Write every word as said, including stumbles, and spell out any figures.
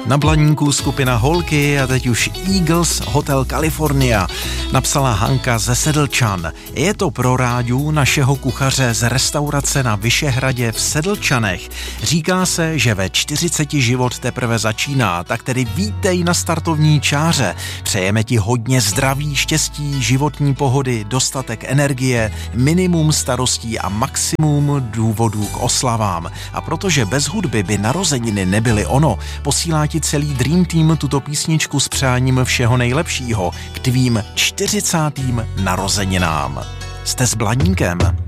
Na Blaníku skupina Holky a teď už Eagles Hotel California, napsala Hanka ze Sedlčan. Je to pro Ráďu, našeho kuchaře z restaurace na Vyšehradě v Sedlčanech. Říká se, že ve čtyřiceti život teprve začíná, tak tedy vítej na startovní čáře. Přejeme ti hodně zdraví, štěstí, životní pohody, dostatek energie, minimum starostí a maximum důvodů k oslavám. A protože bez hudby by narozeniny nebyly ono, posílá ti celý Dream Team tuto písničku s přáním všeho nejlepšího k tvým čtyřicátým narozeninám. Jste s Blaníkem.